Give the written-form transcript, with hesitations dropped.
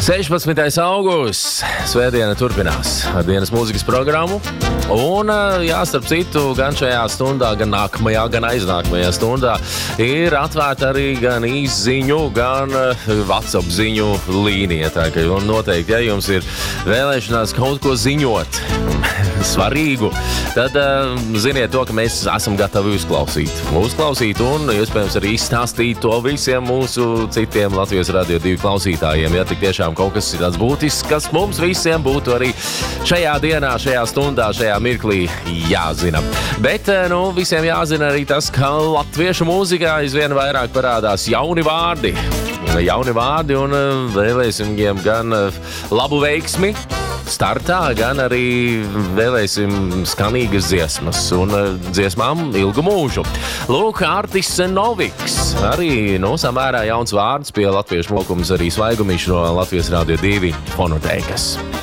16. augusts. Svētdiena turpinās ar dienas mūzikas programmu. Un, starp citu, gan šajā stundā, gan nākamajā, gan aiznākamajā stundā ir atvērta arī gan īsziņu, gan WhatsApp ziņu līnija. Tā ka noteikti, ja jums ir vēlēšanās kaut ko ziņot svarīgu, tad ziniet to, ka mēs esam gatavi uzklausīt un, iespējams, arī izstāstīt to visiem mūsu citiem Latvijas Radio 2 klausītājiem. Ja tik tiešām kaut kas ir tāds būtisks, kas mums visiem būtu arī šajā dienā, šajā stundā, šajā mirklī jāzina. Bet, visiem jāzina arī tas, ka latviešu mūzikā aizvien vairāk parādās jauni vārdi un vēlēsim viņiem gan labu veiksmi startā, gan arī vēlēsim skanīgas dziesmas un dziesmām ilgu mūžu. Lūk, Artis Noviks, arī samērā jauns vārds pie latviešu mūkums, arī Svaigumišs no Latvijas Radio 2 fonotēkas.